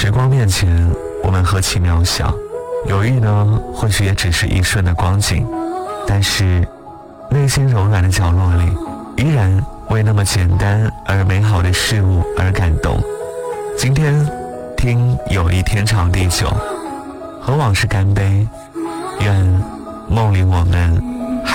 时光面前，我们何其渺小，犹豫呢，或许也只是一瞬的光景，但是内心柔软的角落里，依然为那么简单而美好的事物而感动。今天听友谊天长地久，和往事干杯，愿梦里我们